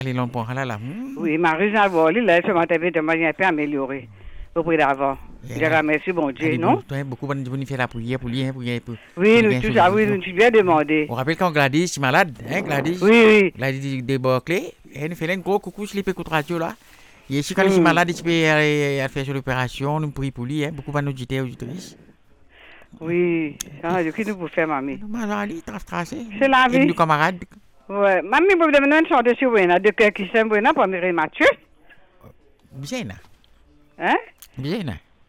Les longs points là. Oui, Marie a volé, là, ce matin, de manière un peu améliorée. Auprès d'avant. Je remercie, bon Dieu, non? Beaucoup de gens faire la prière pour lui. Oui, nous, tout ça, oui, nous, tu viens demander. On rappelle quand Gladys est malade, hein, Gladys? Oui. Gladys de Berkeley, elle fait un gros coucou sur les radio là. Et si quand il est malade, il peut faire sur l'opération, nous prions pour lui, hein, beaucoup de nos auditrices. Oui, de qui nous pouvons faire, mamie? C'est la vie. Et nos camarades. Ouais, mamie, vous me demandez une chanteuse sur Buena, de cœur qui s'aime Buena pour Mireille Mathieu? Bien. Hein? Bien.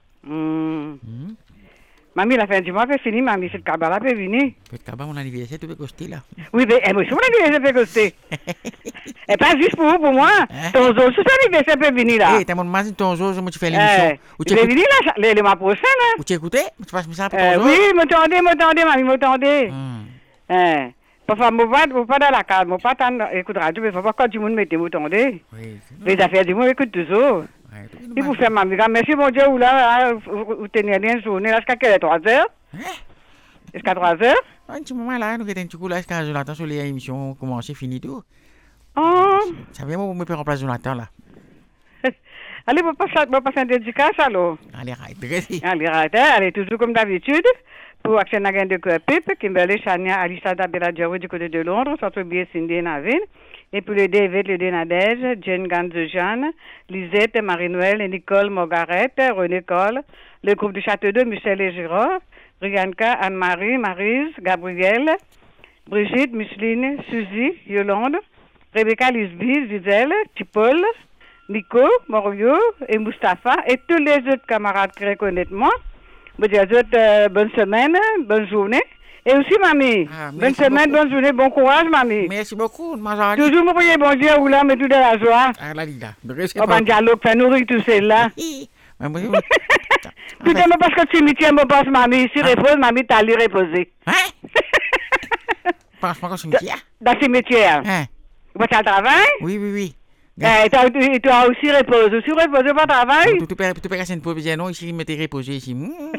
Mamie, la fin du mois, c'est fini, mamie, c'est le cabal, peut venir. Le cabal, mon anniversaire, tu peux coster là. Oui, mais moi, c'est mon anniversaire, peut coster. Et pas juste pour vous, pour moi. Ton zoo, c'est ton anniversaire, peut venir là. Eh, t'as mon matin, ton zoo, moi, tu fais l'émission. Tu es venu là, le mois prochain, là. Ou tu écoutais? Tu passes ça pour ton zoo? Oui, m'attendez, mamie, m'attendez. Parfois, je pas dans la carte, je pas dans écoute radio, mais il faut pas quand du monde mettez m'attendez. Les affaires du monde écoute toujours. Il vous fait mamie, merci mon Dieu, ou là, vous tenez rien journée, là, jusqu'à quelle heure? 3 heures? Jusqu'à 3 heures? Un petit moment là, nous avons un petit coup là, jusqu'à Jonathan sur les émissions, commencé, fini tout. Ça vient, moi, me faire remplacer Jonathan là. Allez, vous passez un dédicace alors. Allez, arrête. Allez, toujours comme d'habitude. Pour Action Nagin de Pipe, Kimberley, Chania, Alissa, Bella Djaoui du côté de Londres, Centre Bier, Cindy, Navin. Et pour le David, le Nadège, Jane Ganze-Jeanne, Lisette, Marie-Noël, Nicole, Margaret, René Cole, le groupe du Château d'Eau, Michel et Girard, Brianka, Anne-Marie, Maryse, Gabrielle, Brigitte, Micheline, Suzy, Yolande, Rebecca, Lisby, Gisèle, Tipol, Nico, Morio et Mustapha et tous les autres camarades qui reconnaissent moi. Je dis à eux bonne semaine, bonne journée. Et aussi, mamie, bonne semaine, bonne journée, bon courage, mamie. Merci beaucoup, ma toujours me prier, bon Dieu, ou là, mais tout de la joie. Ah, là, là. On va dialogue, faire nourrir tout cela. Tout le monde parce que tu cimetière, me passe, mamie. Si repose, mamie, t'as allé reposer. Hein? Pense-moi au cimetière? Dans le cimetière. Hein? Tu vas au travail? Oui. Et toi aussi repose. Aussi reposer pas travail? Tu peux passer une provision, non? Ici, il m'était reposé ici.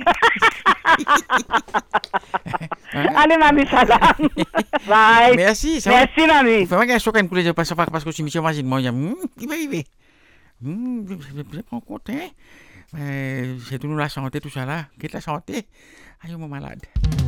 Allez, mamie, salam. Bye. Merci. Merci, mamie. Fais-moi un choc à une couleur parce que je suis imagine moi, il va arriver. Je prends compte, hein? C'est tout nous la santé, tout ça là. Qu'est-ce que la santé? Aïe, mon malade.